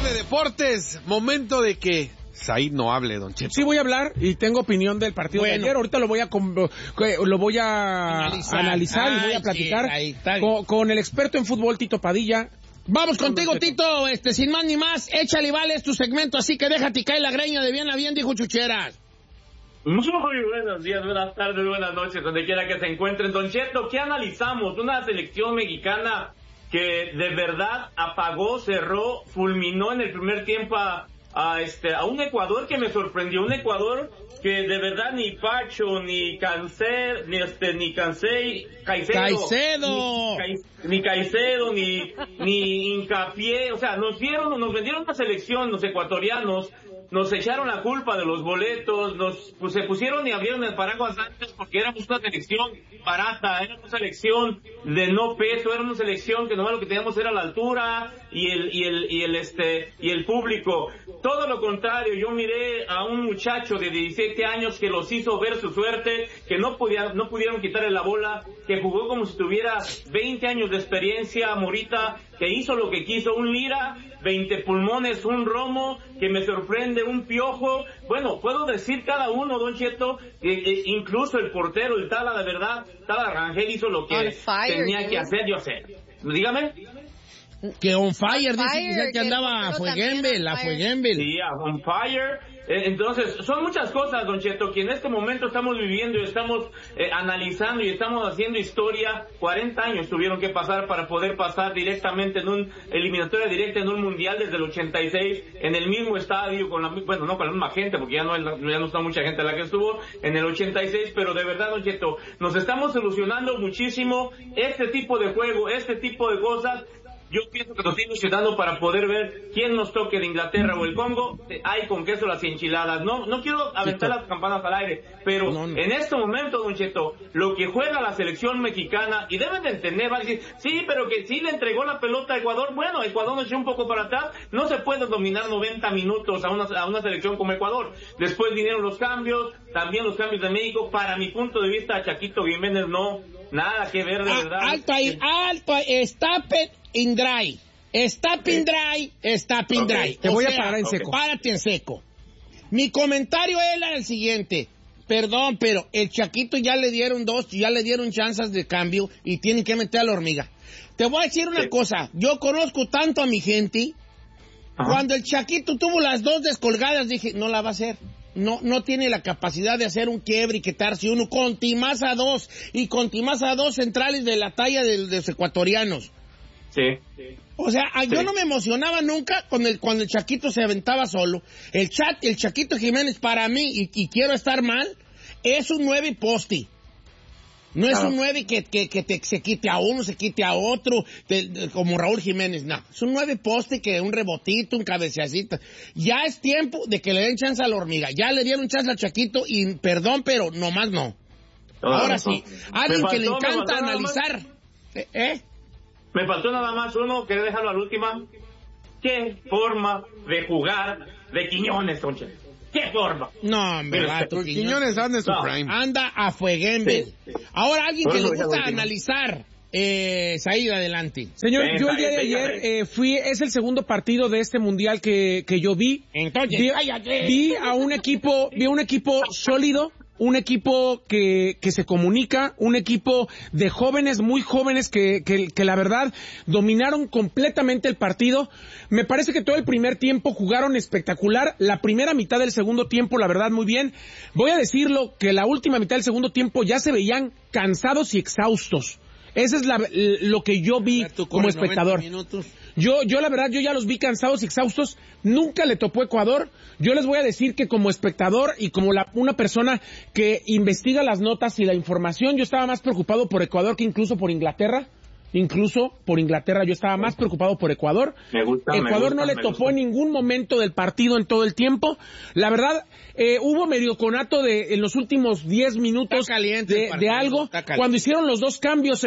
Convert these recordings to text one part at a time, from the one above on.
de deportes, momento de que Said no hable, don Cheto. Sí voy a hablar y tengo opinión del partido de ayer. Ahorita lo voy a analizar y voy a platicar con el experto en fútbol, Tito Padilla. Vamos contigo, Tito, sin más ni más, échale, vale, es tu segmento, así que déjate caer la greña de bien a bien, dijo Chucheras. Muy buenos días, buenas tardes, buenas noches, donde quiera que se encuentren. Don Cheto, ¿qué analizamos? Una selección mexicana que de verdad apagó, cerró, fulminó en el primer tiempo a un Ecuador que me sorprendió, un Ecuador que de verdad ni Pacho, ni Caicedo, ni Hincapié, o sea, nos vendieron una selección, los ecuatorianos, nos echaron la culpa de los boletos, se pusieron y abrieron el paraguas antes porque éramos una selección barata, era una selección de no peso, era una selección que nomás lo que teníamos era la altura y el público. Todo lo contrario, yo miré a un muchacho de 17 años que los hizo ver su suerte, que no pudieron quitarle la bola, que jugó como si tuviera 20 años de experiencia, Morita, que hizo lo que quiso, un Lira, 20 pulmones, un Romo, que me sorprende, un Piojo. Bueno, puedo decir cada uno, don Cheto, incluso el portero, el Tala, de verdad, Tala Rangel hizo lo que tenía que hacer, yo sé. Dígame. Que on fire, dice que andaba a Fueguembel. Sí, on fire. Entonces, son muchas cosas, don Cheto, que en este momento estamos viviendo y estamos analizando y estamos haciendo historia. 40 años tuvieron que pasar para poder pasar directamente en un eliminatoria directa en un mundial desde el 86, en el mismo estadio, no con la misma gente, porque ya no está mucha gente la que estuvo en el 86, pero de verdad, don Cheto, nos estamos ilusionando muchísimo este tipo de juego, este tipo de cosas. Yo pienso que nos estoy ilusionando para poder ver quién nos toque de Inglaterra o el Congo. Hay con queso las enchiladas. No quiero aventar las campanas al aire, pero en este momento, don Cheto, lo que juega la selección mexicana, y deben de entender, van a decir, sí, pero que sí le entregó la pelota a Ecuador. Bueno, Ecuador nos echó un poco para atrás. No se puede dominar 90 minutos a una selección como Ecuador. Después vinieron los cambios, también los cambios de México. Para mi punto de vista, Chaquito Jiménez nada que ver, de verdad. Alto ahí, Stop in dry. Te voy a parar en seco. Párate en seco. Mi comentario era el siguiente. Perdón, pero el Chaquito ya le dieron chances de cambio y tienen que meter a la hormiga. Te voy a decir una cosa. Yo conozco tanto a mi gente. Ajá. Cuando el Chaquito tuvo las dos descolgadas, dije, no la va a hacer. No tiene la capacidad de hacer un quiebre y quitarse uno. Contimás a dos centrales de la talla de los ecuatorianos. Sí. O sea, yo no me emocionaba nunca cuando el Chaquito se aventaba solo. El Chaquito Jiménez para mí, y quiero estar mal, es un 9 poste. No es un 9 que se quite a uno, se quite a otro, como Raúl Jiménez, no. Es un 9 poste que un rebotito, un cabeceacito. Ya es tiempo de que le den chance a la hormiga. Ya le dieron chance al Chaquito y perdón, pero nomás no. Ahora sí, alguien que le encanta analizar. Me faltó nada más uno, quería dejarlo al última. ¿Qué forma de jugar de Quiñones, Concha? ¿Qué forma? No, hombre, Quiñones anda en su prime. Anda a Fueguembel. Sí. Ahora, alguien que le gusta analizar. Said, adelante. Señor, yo el día de ayer es el segundo partido de este mundial que yo vi. Entonces, vi a un equipo sólido, un equipo que se comunica, un equipo de jóvenes, muy jóvenes, que la verdad dominaron completamente el partido. Me parece que todo el primer tiempo jugaron espectacular, la primera mitad del segundo tiempo, la verdad, muy bien. Voy a decirlo, que la última mitad del segundo tiempo ya se veían cansados y exhaustos. Esa es lo que yo vi como espectador. Yo la verdad, yo ya los vi cansados y exhaustos. Nunca le topó Ecuador. Yo les voy a decir que como espectador y como una persona que investiga las notas y la información, yo estaba más preocupado por Ecuador que incluso por Inglaterra. Yo estaba más preocupado por Ecuador. Ecuador no le topó en ningún momento del partido en todo el tiempo. La verdad, hubo medio conato en los últimos 10 minutos de algo. Cuando hicieron los dos cambios,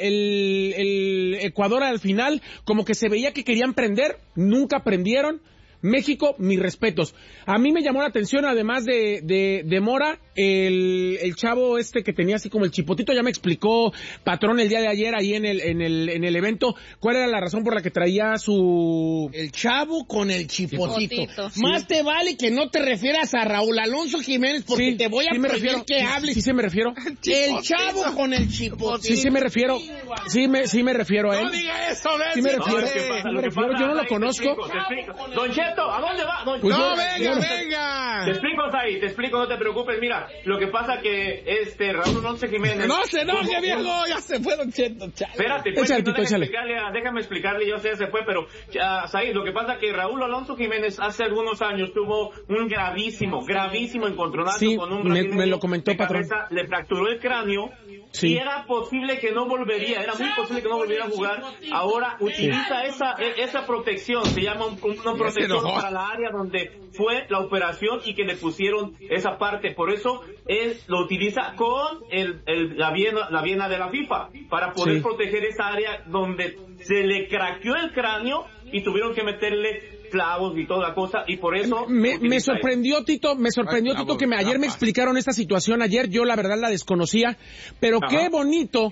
el Ecuador al final, como que se veía que querían prender, nunca prendieron. México, mis respetos. A mí me llamó la atención, además de Mora, el chavo que tenía así como el chipotito, ya me explicó Patrón el día de ayer ahí en el evento, cuál era la razón por la que traía su... El chavo con el chipotito. Más te vale que no te refieras a Raúl Alonso Jiménez, porque te voy a pedir que hables. Sí, me refiero. El chavo con el chipotito. Sí, me refiero. Sí, me refiero a él. No diga eso, sí me refiero. Yo no lo conozco. Don Cheto, ¿a dónde va? Venga. Te explico, no te preocupes. Mira, lo que pasa que Raúl Alonso Jiménez... No se enoje, viejo, ya se fue Don Cheto. Espérate, déjame explicarle, yo sé, se fue, pero Said, lo que pasa que Raúl Alonso Jiménez hace algunos años tuvo un gravísimo encontronazo con un brasileño. Me lo comentó, Patrón. Le fracturó el cráneo. Sí. Y era posible que no volvería, era muy posible que no volviera a jugar. Ahora utiliza esa protección, se llama una protección para la área donde fue la operación y que le pusieron esa parte. Por eso él lo utiliza con la viena de la FIFA para poder proteger esa área donde se le craqueó el cráneo y tuvieron que meterle clavos y toda la cosa, y por eso me sorprendió Tito que ayer me explicaron esta situación. Ayer yo la verdad la desconocía, pero qué bonito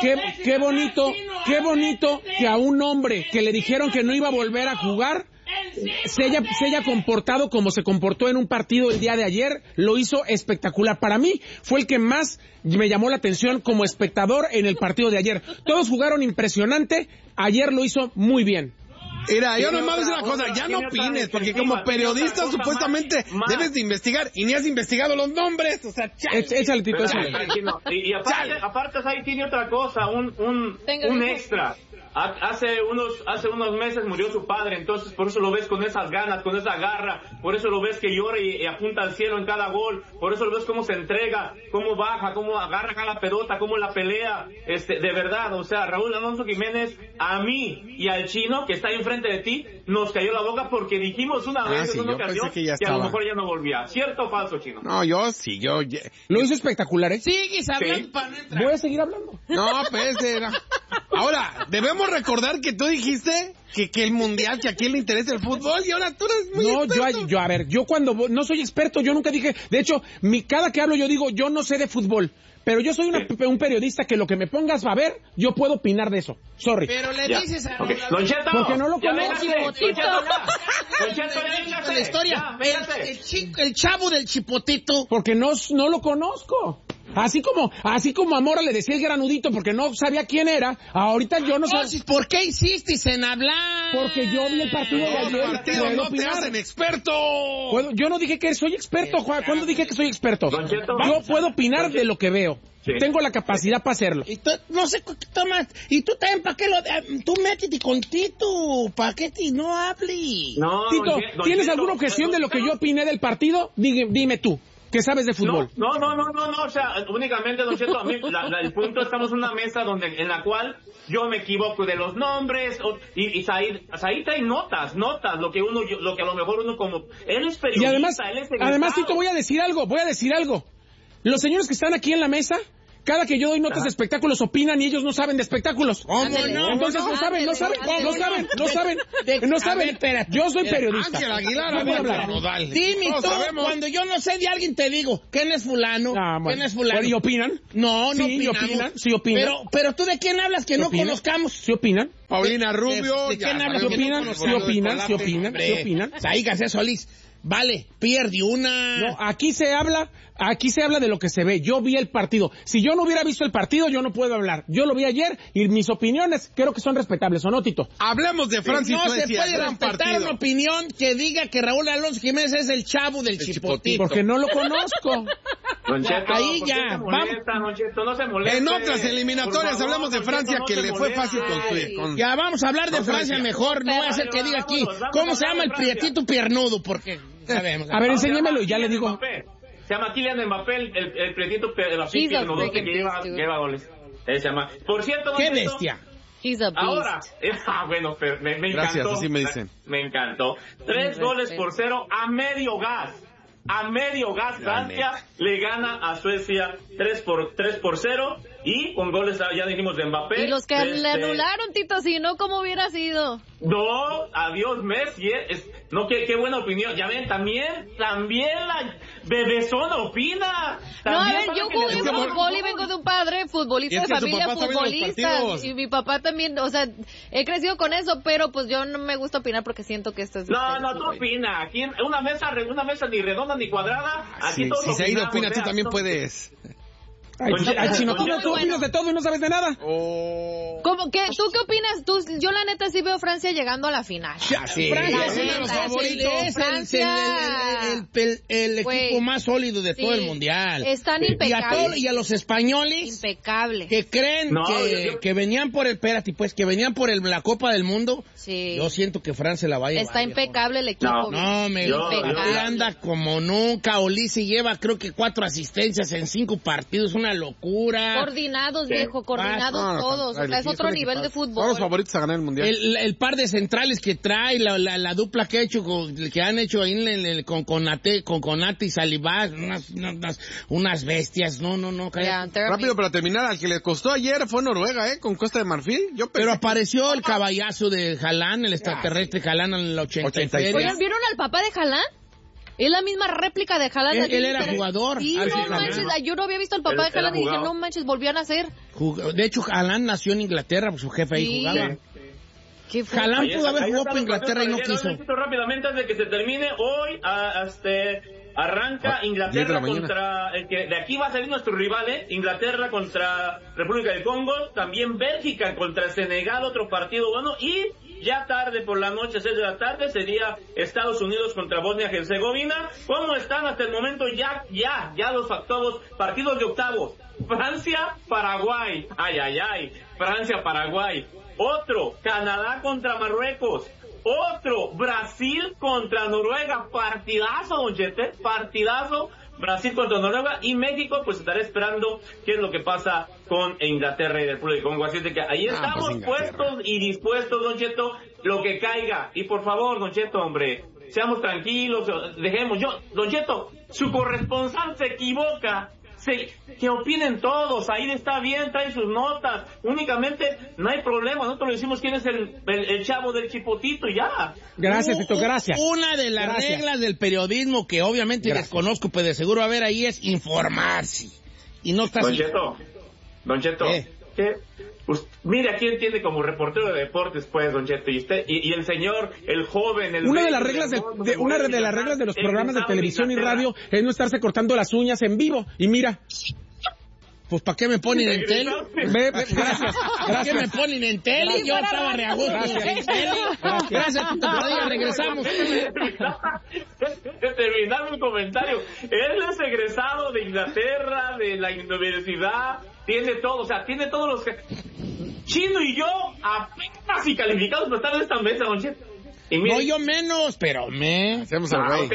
que a un hombre que le dijeron que no iba a volver a jugar se haya comportado como se comportó en un partido el día de ayer. Lo hizo espectacular. Para mí fue el que más me llamó la atención como espectador en el partido de ayer. Todos jugaron impresionante, ayer lo hizo muy bien. Mira, yo nomás voy a decir una cosa, ya no opines, porque como periodista supuestamente debes de investigar, y ni has investigado los nombres, o sea, échale, Tito, échale. Y aparte ahí tiene otra cosa, un extra. Hace unos meses murió su padre, entonces por eso lo ves con esas ganas, con esa garra, por eso lo ves que llora y apunta al cielo en cada gol, por eso lo ves cómo se entrega, cómo baja, cómo agarra cada pelota, cómo la pelea, de verdad, o sea, Raúl Alonso Jiménez, a mí y al chino que está ahí enfrente de ti, nos cayó la boca porque dijimos una vez en una ocasión que a lo mejor ya no volvía. ¿Cierto o falso, chino? No, yo... Lo hizo espectacular, ¿eh? Sigues hablando para no entrar. Voy a seguir hablando. No, pues, ahora, debemos recordar que tú dijiste que el mundial, que a quién le interesa el fútbol, y ahora tú eres muy experto. Yo cuando no soy experto, yo nunca dije, de hecho, cada que hablo yo digo, yo no sé de fútbol, pero yo soy un periodista que lo que me pongas a ver, yo puedo opinar de eso. Sorry. Pero le dices a Don Cheto, porque no lo conozco. La historia, el chavo del chipotito. Porque no lo conozco. Así como a Mora le decía el granudito porque no sabía quién era, ahorita yo no sé. ¿Por qué insistes en hablar? Porque yo vi el partido de ayer. No te hacen experto. Yo no dije que soy experto, Juan. ¿Cuándo dije que soy experto? Yo puedo opinar de lo que veo. Sí. Tengo la capacidad para hacerlo. Y no sé, Tomás, y tú también, ¿para qué tú métete con Tito? ¿Para qué no hables? No, Tito, ¿tienes alguna objeción de lo que yo opiné del partido? Dime tú. ¿Qué sabes de fútbol? No, o sea, únicamente, Don Cheto, a mí, el punto, estamos en una mesa en la cual yo me equivoco de los nombres, y Said trae notas, lo que a lo mejor uno como, él es periodista, y además, Tito, voy a decir algo. Los señores que están aquí en la mesa, cada que yo doy notas de espectáculos opinan y ellos no saben de espectáculos. Entonces no saben. Espérate. Yo soy periodista. Ángel Aguilar, dime tú, cuando yo no sé de alguien te digo, ¿quién es fulano? ¿Quién es fulano? ¿Y opinan? No opinamos. Sí opinan. Pero tú de quién hablas que no conozcamos. Sí opinan. Paulina Rubio. ¿De quién hablas? Sí opinan. Ahí García Solís. Vale, pierde una. No, aquí se habla de lo que se ve. Yo vi el partido. Si yo no hubiera visto el partido, yo no puedo hablar. Yo lo vi ayer y mis opiniones creo que son respetables, ¿o no, Tito? Hablemos de Francia y Suecia. No se puede respetar una opinión que diga que Raúl Alonso Jiménez es el chavo del chipotito. Porque no lo conozco. Don Cheto, ahí ya. No se moleste. En otras eliminatorias hablamos de Francia, que le fue fácil con... Ya vamos a hablar de Francia mejor. No voy a hacer que diga aquí cómo se llama el prietito piernudo, porque... A ver, enséñamelo y ya le digo. Se llama Kylian Mbappé, el prietito piernudo que lleva goles. Se llama. Por cierto, ¡qué bestia! Ahora, bueno, me encantó. Gracias, así me dicen. Me encantó. 3-0 a medio gas. Francia le gana a Suecia 3-0. y con goles, ya dijimos, de Mbappé. Y los que le anularon, Tito, si no, ¿cómo hubiera sido? No, adiós Messi, no, qué buena opinión. Ya ven, también la Bebezona opina. No, a ver, yo jugué fútbol y vengo de un padre futbolista, de familia futbolista, y mi papá también, o sea, he crecido con eso, pero pues yo no me gusta opinar porque siento que esto es... No, tú opina. Aquí una mesa ni redonda ni cuadrada, aquí todos si Said opina, tú también puedes... Chino, tú opinas de todo y no sabes de nada. ¿Cómo que? ¿Tú qué opinas? Yo la neta sí veo a Francia llegando a la final. Francia es uno de los favoritos. Es el equipo más sólido de todo el mundial. Están impecables. Y a los españoles. Impecable. Que creen que venían por la Copa del Mundo. Sí. Yo siento que Francia la va a llevar. Está impecable el equipo. Anda como nunca. Olise lleva creo que 4 asistencias en 5 partidos. Una locura. Coordinados, viejo, coordinados todos. O sea, es otro nivel de fútbol. Son los favoritos a ganar el mundial. El par de centrales que trae, la dupla que han hecho ahí con Konate y Saliba, unas bestias. No, cállate. Rápido para terminar, al que le costó ayer fue Noruega, con Costa de Marfil. Pero apareció el caballazo de Haaland, el extraterrestre Haaland en el 86. Oigan, ¿vieron al papá de Haaland? Es la misma réplica de Haaland. Él era jugador. Sí, no manches, yo no había visto al papá de Haaland y dije, no manches, volvió a nacer. De hecho, Haaland nació en Inglaterra, pues su jefe ahí jugaba. Haaland pudo haber jugado por Inglaterra y no quiso. Rápidamente, antes de que se termine, hoy arranca Inglaterra contra el que de aquí va a salir nuestro rival, Inglaterra contra República del Congo, también Bélgica contra Senegal, otro partido bueno, y ya tarde por la noche, 6 de la tarde, sería Estados Unidos contra Bosnia-Herzegovina. ¿Cómo están hasta el momento? Ya los partidos de octavos. Francia-Paraguay. Ay. Francia-Paraguay. Otro, Canadá contra Marruecos. Otro, Brasil contra Noruega. Partidazo, don Chete, partidazo. Brasil contra Noruega y México, pues estaré esperando qué es lo que pasa con Inglaterra y República del Congo. Así es de que ahí estamos puestos y dispuestos, don Cheto, lo que caiga. Y por favor, don Cheto, hombre, seamos tranquilos, dejemos. Don Cheto, su corresponsal se equivoca. Que opinen todos, ahí está bien, trae sus notas, únicamente no hay problema, nosotros le decimos quién es el chavo del Chipotito y ya. Gracias, Tito, gracias. Una de las reglas del periodismo que obviamente desconozco, pues de seguro a ver ahí es informarse. Y no está así. Don Cheto, ¿qué? Mire, aquí entiende como reportero de deportes, pues, don Cheto, y el señor, el joven, una de las reglas de los programas de televisión y radio es no estarse cortando las uñas en vivo. Y mira, pues ¿para qué me ponen en tele? Gracias. ¿Para qué me ponen en tele? Yo estaba re a gusto en tele. Gracias, Tito Padilla, regresamos. Terminar mi comentario. Él es egresado de Inglaterra, de la universidad, tiene todo, o sea, tiene todos los... Chino y yo apenas y calificados para estar en esta mesa, don Cheto. No, yo menos, pero hacemos al rey.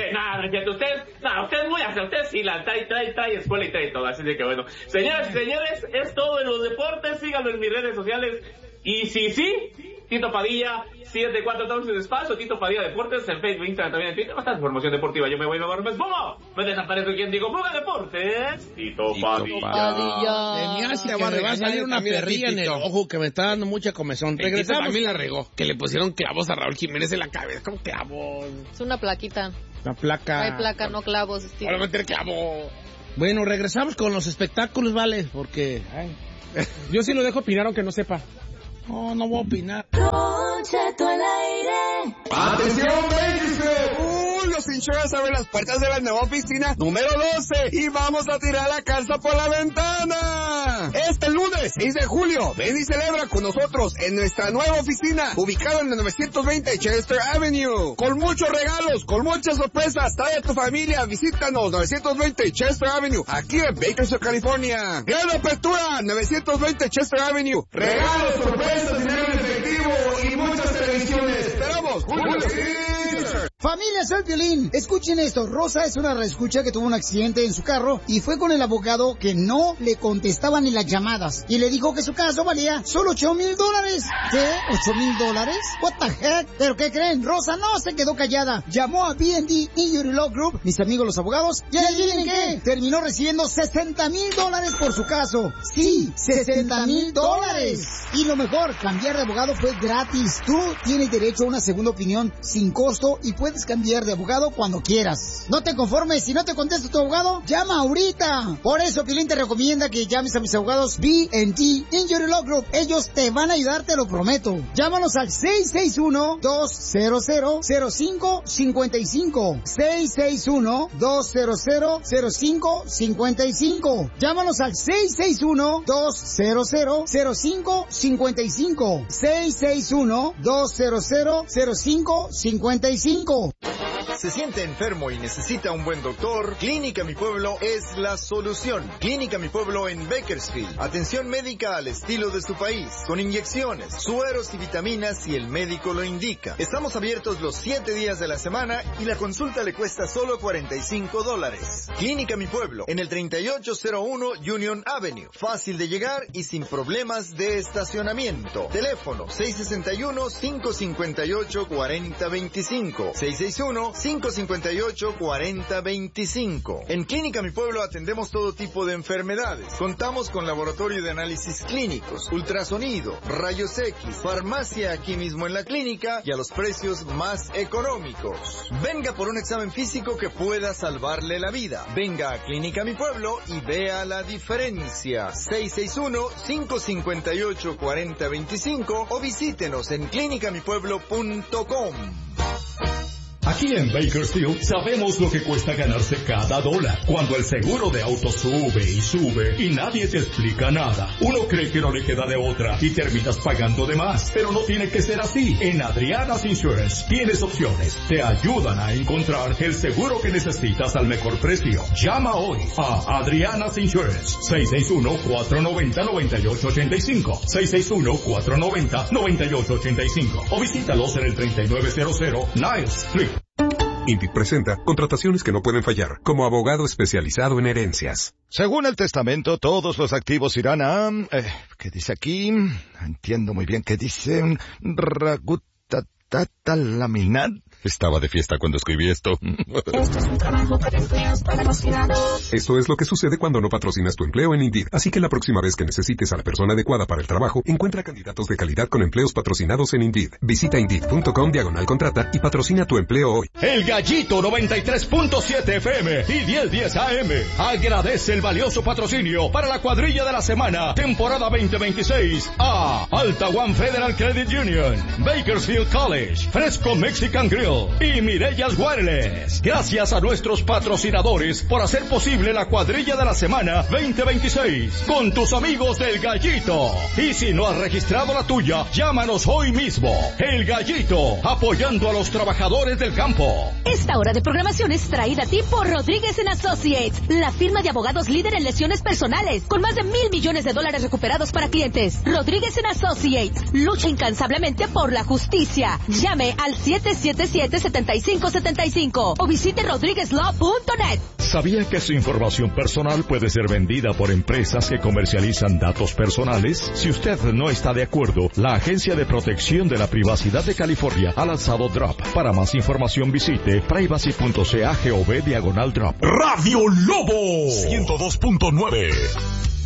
Usted sí la trae escuela y trae todo, así de que bueno. Señoras y señores, es todo en los deportes, síganlo en mis redes sociales. Y sí, Tito Padilla, 74 de espacio, Tito Padilla Deportes, en Facebook, Instagram, también en Twitter, bastante información deportiva. Yo me voy a mover, ¡bomo! Me desaparezco quien digo, ¡Buga Deportes! Tito Padilla. Me va a salir una perrilla en el ojo que me está dando mucha comezón. Regresamos. También la regó, que le pusieron clavos a Raúl Jiménez en la cabeza. ¿Cómo clavos? Es una plaquita. Una placa. Hay placa, no clavos. Ahora meter clavo. Bueno, regresamos con los espectáculos, ¿vale? Porque... yo sí lo dejo opinar aunque no sepa. No voy a opinar. Don Cheto al aire. ¡Atención, Bakersfield! Los hinchas abren las puertas de la nueva oficina número 12 y vamos a tirar la casa por la ventana. Este lunes 6 de julio, ven y celebra con nosotros en nuestra nueva oficina, ubicada en el 920 Chester Avenue. Con muchos regalos, con muchas sorpresas. Trae a tu familia, visítanos 920 Chester Avenue, aquí en Bakersfield, California. Gran apertura, 920 Chester Avenue. Regalos, sorpresas, dinero en efectivo y muchas televisiones. Esperamos, Julio Caesar. Familia, soy Piolín. Escuchen esto. Rosa es una reescucha que tuvo un accidente en su carro y fue con el abogado que no le contestaba ni las llamadas. Y le dijo que su caso valía solo $8,000. ¿Qué? ¿$8,000? What the heck? ¿Pero qué creen? Rosa no se quedó callada. Llamó a B&D Injury Law Group, mis amigos los abogados, y adivinen qué, terminó recibiendo $60,000 por su caso. Sí, $60,000. Y lo mejor, cambiar de abogado fue gratis. Tú tienes derecho a una segunda opinión sin costo y puedes cambiar de abogado cuando quieras. No te conformes, si no te contesta tu abogado, llama ahorita. Por eso Piolín te recomienda que llames a mis abogados B&D Injury Law Group. Ellos te van a ayudar, te lo prometo. Llámanos al 661-200-0555. 661-200-0555. Llámanos al 661-200-0555. 661-200-0555. ¿Se siente enfermo y necesita un buen doctor? Clínica Mi Pueblo es la solución. Clínica Mi Pueblo en Bakersfield. Atención médica al estilo de su país, con inyecciones, sueros y vitaminas si el médico lo indica. Estamos abiertos los 7 días de la semana y la consulta le cuesta solo $45. Clínica Mi Pueblo, en el 3801 Union Avenue. Fácil de llegar y sin problemas de estacionamiento. Teléfono 661-558-4025. 661-558-4025. En Clínica Mi Pueblo atendemos todo tipo de enfermedades. Contamos con laboratorio de análisis clínicos, ultrasonido, rayos X, farmacia aquí mismo en la clínica y a los precios más económicos. Venga por un examen físico que pueda salvarle la vida. Venga a Clínica Mi Pueblo y vea la diferencia. 661-558-4025 o visítenos en clinicamipueblo.com. Aquí en Bakersfield sabemos lo que cuesta ganarse cada dólar. Cuando el seguro de auto sube y sube y nadie te explica nada, uno cree que no le queda de otra y terminas pagando de más. Pero no tiene que ser así. En Adriana's Insurance tienes opciones. Te ayudan a encontrar el seguro que necesitas al mejor precio. Llama hoy a Adriana's Insurance. 661-490-9885. 661-490-9885. O visítalos en el 3900 Niles Street. Indeed presenta contrataciones que no pueden fallar, como abogado especializado en herencias. Según el testamento, todos los activos irán a... ¿qué dice aquí? Entiendo muy bien qué dice. Ragutatatalaminar. Estaba de fiesta cuando escribí esto. Esto es un trabajo para empleos patrocinados. Esto es lo que sucede cuando no patrocinas tu empleo en Indeed. Así que la próxima vez que necesites a la persona adecuada para el trabajo, encuentra candidatos de calidad con empleos patrocinados en Indeed. Visita Indeed.com/contrata y patrocina tu empleo hoy. El Gallito 93.7 FM y 1010 AM agradece el valioso patrocinio para la cuadrilla de la semana, temporada 2026, a Alta One Federal Credit Union, Bakersfield College, Fresco Mexican Grill y Mirellas Wireless. Gracias a nuestros patrocinadores por hacer posible la cuadrilla de la semana 2026 con tus amigos del Gallito. Y si no has registrado la tuya, llámanos hoy mismo. El Gallito, apoyando a los trabajadores del campo. Esta hora de programación es traída a ti por Rodríguez & Associates, la firma de abogados líder en lesiones personales, con más de $1,000 millones recuperados para clientes. Rodríguez & Associates lucha incansablemente por la justicia. Llame al 777-7575 o visite rodriguezlaw.net. ¿Sabía que su información personal puede ser vendida por empresas que comercializan datos personales? Si usted no está de acuerdo, la Agencia de Protección de la Privacidad de California ha lanzado DROP. Para más información visite privacy.ca/drop. Radio Lobo 102.9.